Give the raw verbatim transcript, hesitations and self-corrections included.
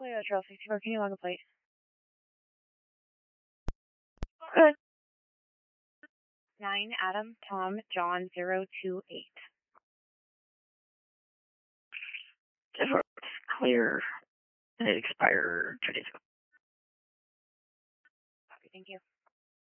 Toyota Trail sixty-four, can you log a plate? Good. nine Adam Tom John zero two eight. Clear. And it expired two days ago. Okay, thank you.